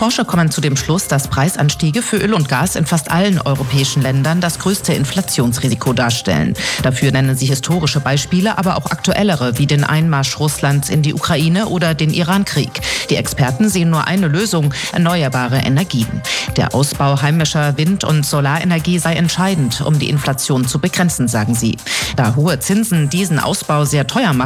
Forscher kommen zu dem Schluss, dass Preisanstiege für Öl und Gas in fast allen europäischen Ländern das größte Inflationsrisiko darstellen. Dafür nennen sie historische Beispiele, aber auch aktuellere, wie den Einmarsch Russlands in die Ukraine oder den Iran-Krieg. Die Experten sehen nur eine Lösung: erneuerbare Energien. Der Ausbau heimischer Wind- und Solarenergie sei entscheidend, um die Inflation zu begrenzen, sagen sie. Da hohe Zinsen diesen Ausbau sehr teuer machen,